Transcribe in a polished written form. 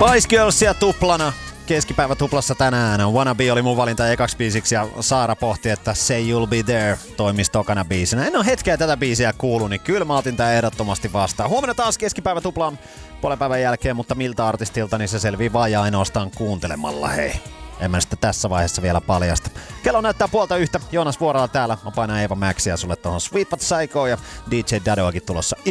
Spice Girlsia tuplana. Keskipäivä tuplassa tänään. Wannabe oli mun valinta ekaksi biisiksi ja Saara pohti, että Say You'll Be There toimisi tokana biisinä. En ole hetkeä tätä biisiä kuullut, niin kyllä mä otin tää ehdottomasti vastaan. Huomenna taas keskipäivä tuplaan puolen päivän jälkeen, mutta miltä artistilta, niin se selvii vaan ja ainoastaan kuuntelemalla, hei. En mä sitä tässä vaiheessa vielä paljasta. Kello näyttää 12:30. Joonas Vuorala täällä. Mä painan Eeva Maxia sulle tohon Sweet But Psycho ja DJ Dadoakin tulossa